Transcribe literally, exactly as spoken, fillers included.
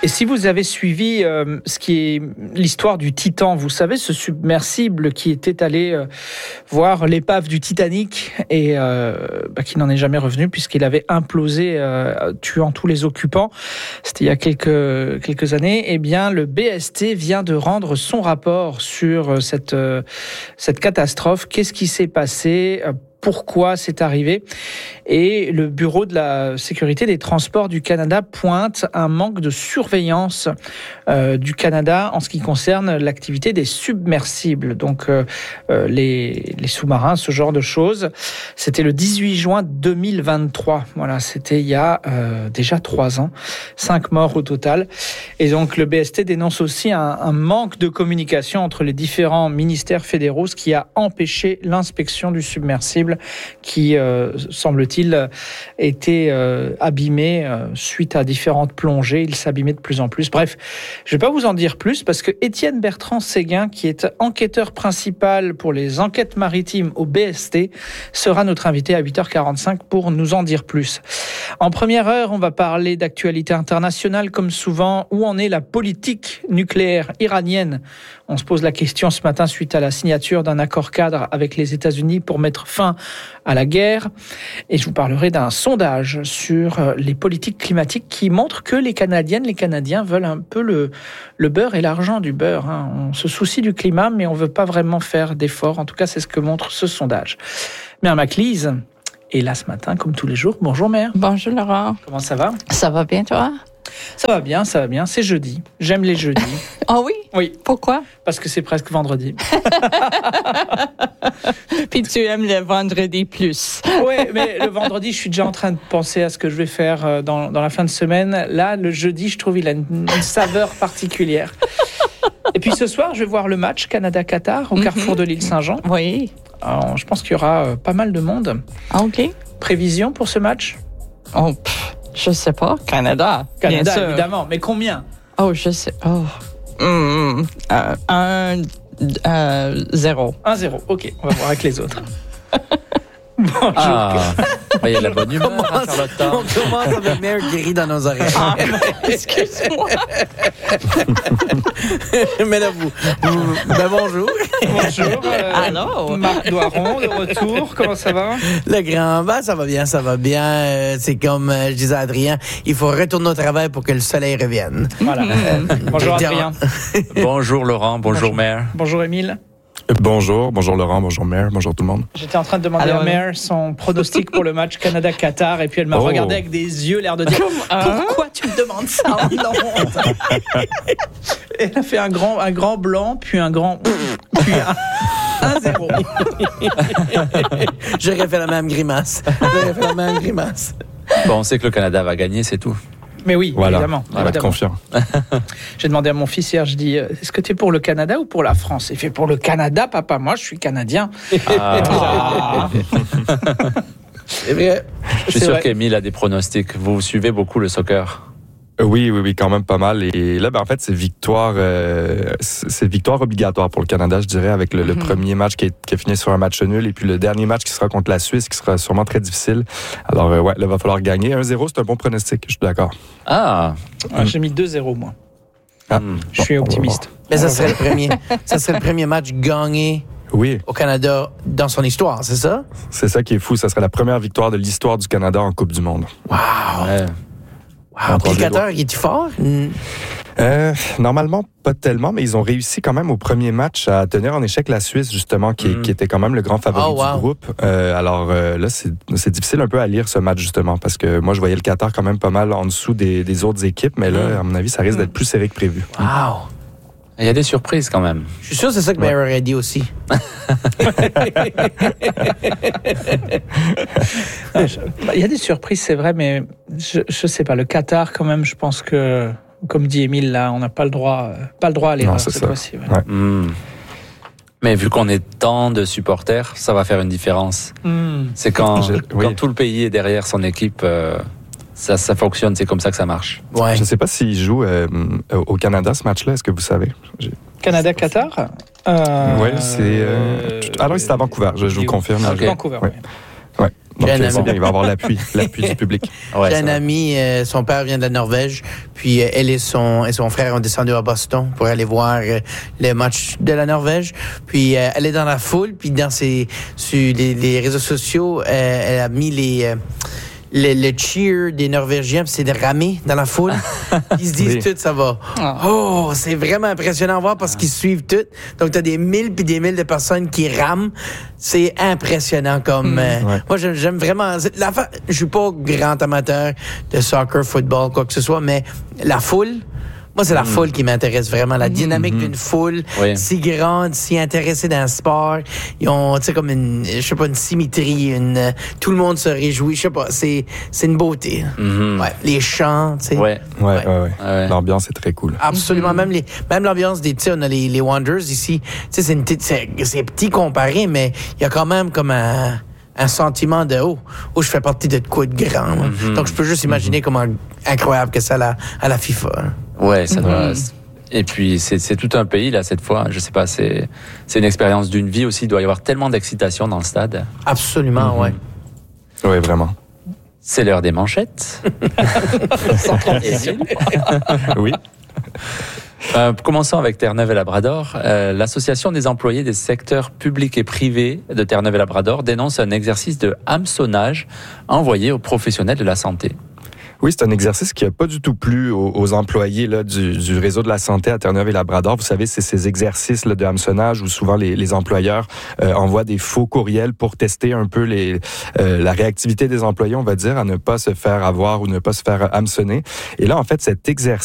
Et si vous avez suivi euh, ce qui est l'histoire du Titan, vous savez, ce submersible qui était allé euh, voir l'épave du Titanic et euh, bah, qui n'en est jamais revenu puisqu'il avait implosé, euh, tuant tous les occupants. C'était il y a quelques, quelques années. Eh bien, le B S T vient de rendre son rapport sur cette, euh, cette catastrophe. Qu'est-ce qui s'est passé ? Pourquoi c'est arrivé? Et le Bureau de la sécurité des transports du Canada pointe un manque de surveillance euh, du Canada en ce qui concerne l'activité des submersibles, donc euh, les, les sous-marins, ce genre de choses. C'était le dix-huit juin deux mille vingt-trois. Voilà, c'était il y a euh, déjà trois ans. Cinq morts au total. Et donc le B S T dénonce aussi un, un manque de communication entre les différents ministères fédéraux, ce qui a empêché l'inspection du submersible qui, euh, semble-t-il, était euh, abîmé euh, suite à différentes plongées. Il s'abîmait de plus en plus. Bref, je ne vais pas vous en dire plus parce que Étienne Bertrand-Séguin, qui est enquêteur principal pour les enquêtes maritimes au B S T, sera notre invité à huit heures quarante-cinq pour nous en dire plus. En première heure, on va parler d'actualité internationale comme souvent. Où en est la politique nucléaire iranienne ? On se pose la question ce matin suite à la signature d'un accord cadre avec les États-Unis pour mettre fin à la guerre. Et je vous parlerai d'un sondage sur les politiques climatiques qui montre que les Canadiennes, les Canadiens veulent un peu le, le beurre et l'argent du beurre. Hein. On se soucie du climat, mais on ne veut pas vraiment faire d'efforts. En tout cas, c'est ce que montre ce sondage. Mère Maclise est là ce matin, comme tous les jours. Bonjour Mère. Bonjour Laurent. Comment ça va? Ça va bien toi? Ça va bien, ça va bien. C'est jeudi. J'aime les jeudis. Ah oui? Oui. Pourquoi? Parce que c'est presque vendredi. Puis tu aimes le vendredi plus. Oui, mais le vendredi, je suis déjà en train de penser à ce que je vais faire dans, dans la fin de semaine. Là, le jeudi, je trouve il a une, une saveur particulière. Et puis ce soir, je vais voir le match Canada-Qatar au mm-hmm. carrefour de l'île Saint-Jean. Oui. Alors, je pense qu'il y aura pas mal de monde. Ah, OK. Prévision pour ce match? Oh, pff, je sais pas. Canada. Canada, bien sûr. Évidemment. Mais combien? Oh, je sais. Oh. Mm, euh, un, euh, zéro. Un zéro. OK. On va voir avec les autres. Bonjour. Ah, il y a la bonne humeur, hein, Charlotte. On commence avec Mère qui rit dans nos oreilles. Ah, excuse-moi. Mais là, vous, vous ben bonjour. Bonjour. Euh, Allô. Marc Doiron, de retour. Comment ça va? Le grand, ben ça va bien, ça va bien. Euh, c'est comme euh, je disais à Adrien, il faut retourner au travail pour que le soleil revienne. Voilà. Euh, bonjour Adrien. Bonjour Laurent, bonjour, bonjour Mère. Bonjour Émile. Bonjour, bonjour Laurent, bonjour Mère, bonjour tout le monde. J'étais en train de demander Alors, à Mère son pronostic pour le match Canada-Qatar et puis elle m'a oh. regardé avec des yeux, l'air de dire hein? Pourquoi tu me demandes ça en honte? Elle a fait un grand, un grand blanc, puis un grand puis un, un zéro. J'aurais fait la même grimace. J'aurais fait la même grimace. Bon, on sait que le Canada va gagner, c'est tout. Mais oui, voilà. évidemment. On va être confiant. J'ai demandé à mon fils hier, je dis, est-ce que tu es pour le Canada ou pour la France? Il fait pour le Canada, papa. Moi, je suis Canadien. Ah. C'est vrai. Je suis C'est sûr vrai. qu'Émile a des pronostics. Vous suivez beaucoup le soccer. Oui, oui, oui, quand même pas mal. Et là, ben, en fait, c'est victoire, euh, c'est victoire obligatoire pour le Canada, je dirais, avec le, mm-hmm. le premier match qui, est, qui a fini sur un match nul et puis le dernier match qui sera contre la Suisse, qui sera sûrement très difficile. Alors, euh, ouais, là, il va falloir gagner. un zéro, c'est un bon pronostic, je suis d'accord. Ah! Ouais, j'ai mis deux zéro, moi. Ah. Mm. Je suis optimiste. Mais ça serait le premier, ça serait le premier match gagné Oui, au Canada dans son histoire, c'est ça? c'est ça qui est fou. Ça serait la première victoire de l'histoire du Canada en Coupe du Monde. Wow! Ouais. Wow! Puis le Qatar, il est fort? Mm. Euh, normalement, pas tellement, mais ils ont réussi quand même au premier match à tenir en échec la Suisse, justement, qui, Mm. qui était quand même le grand favori Oh, wow. du groupe. Euh, alors euh, là, c'est, c'est difficile un peu à lire ce match, justement, parce que moi, je voyais le Qatar quand même pas mal en dessous des, des autres équipes, mais là, Mm. à mon avis, ça risque d'être plus serré que prévu. Wow! Il y a des surprises quand même. Je suis sûr que c'est ça que Mère aurait dit aussi. Il y a des surprises, c'est vrai, mais je, je sais pas. Le Qatar, quand même, je pense que, comme dit Émile, là, on n'a pas le droit, pas le droit à l'erreur Non, c'est cette ça. fois-ci. Ouais. Ouais. Mm. Mais vu qu'on est tant de supporters, ça va faire une différence. Mm. C'est quand, Je- quand oui. tout le pays est derrière son équipe, euh, ça, ça fonctionne, c'est comme ça que ça marche. Ouais. Je ne sais pas s'ils jouent euh, au Canada, ce match-là. Est-ce que vous savez? J'ai... Canada-Qatar euh, Oui, c'est... Euh... Alors, c'est à Vancouver, je, je vous confirme. Ok. Vancouver, Ouais. oui. Ouais. Donc, J'ai un euh, c'est ami. bien, il va avoir l'appui, l'appui du public. Ouais, J'ai c'est un vrai. ami, euh, son père vient de la Norvège, puis euh, elle et son, et son frère ont descendu à Boston pour aller voir euh, les matchs de la Norvège. Puis euh, elle est dans la foule, puis dans ses, sur les, les réseaux sociaux, euh, elle a mis les... euh, Le, le cheer des Norvégiens, puis c'est de ramer dans la foule. Ils se disent Oui. tout, ça va. Oh, c'est vraiment impressionnant à voir parce qu'ils suivent tout. Donc, t'as des mille puis des mille de personnes qui rament. C'est impressionnant comme... euh, Ouais. Moi, j'aime, j'aime vraiment... La fa... Je suis pas grand amateur de soccer, football, quoi que ce soit, mais la foule... Moi, c'est la foule qui m'intéresse vraiment. La dynamique d'une foule Oui. si grande, si intéressée dans le sport. Ils ont, tu sais, comme une, je sais pas, une symétrie, une, euh, tout le monde se réjouit. Je sais pas, c'est, c'est une beauté. Mhm. Ouais, les chants, tu sais. Ouais. Ouais, Ouais. ouais, ouais. Ouais. L'ambiance est très cool. Absolument. Même les, même l'ambiance des, tu sais, on a les, les Wanderers ici. Tu sais, c'est une petite, c'est, c'est petit comparé, mais il y a quand même comme un, un sentiment de, oh, oh, je fais partie de quoi de grand. là. Mhm. Donc, je peux juste imaginer comment incroyable que ça à la, à la FIFA. hein. Ouais, ça doit. Mhm. Et puis c'est c'est tout un pays là cette fois. Je sais pas, c'est c'est une expérience d'une vie aussi. Il doit y avoir tellement d'excitation dans le stade. Absolument, Mhm. ouais. Oui, vraiment. C'est l'heure des manchettes. Émile. Oui. Euh, commençons avec Terre-Neuve et Labrador. Euh, L'association des employés des secteurs publics et privés de Terre-Neuve et Labrador dénonce un exercice de hameçonnage envoyé aux professionnels de la santé. Oui, c'est un exercice qui n'a pas du tout plu aux, aux employés là, du, du réseau de la santé à Terre-Neuve et Labrador. Vous savez, c'est ces exercices là, de hameçonnage où souvent les, les employeurs euh, envoient des faux courriels pour tester un peu les, euh, la réactivité des employés, on va dire, à ne pas se faire avoir ou ne pas se faire hameçonner. Et là, en fait, cet exercice